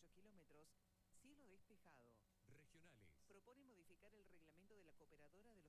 kilómetros, cielo despejado. Regionales. Propone modificar el reglamento de la Cooperadora de los